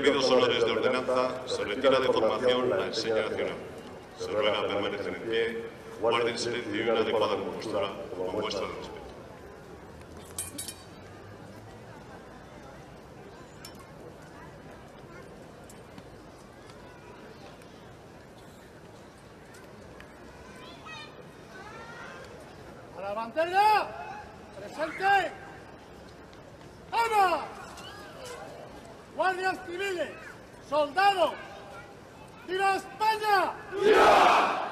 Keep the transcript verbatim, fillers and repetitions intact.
Cumplidos los honores de ordenanza, se retira de formación la enseña nacional. Se ruega permanecen en pie, guarden silencio y una adecuada compostura como muestra de respeto. ¡A la bandera! ¡Presente! ¡Armas! Guardias civiles, soldados, ¡viva España! ¡Viva!